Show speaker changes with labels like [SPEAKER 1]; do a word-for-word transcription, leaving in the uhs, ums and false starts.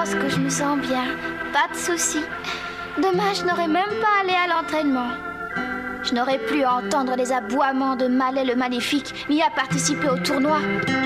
[SPEAKER 1] pense que je me sens bien. Pas de soucis. Demain, je n'aurai même pas à aller à l'entraînement. Je n'aurai plus à entendre les aboiements de Malais le Maléfique, ni à participer au tournoi.